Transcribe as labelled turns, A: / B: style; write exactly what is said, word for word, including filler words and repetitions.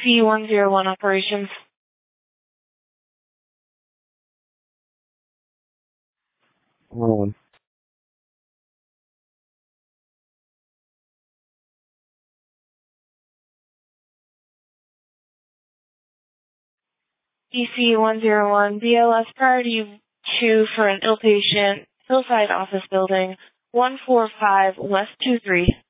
A: C one zero one operations.
B: Um,
A: D C one zero one, B L S priority two for an ill patient, Hillside Office Building, one four five West two three.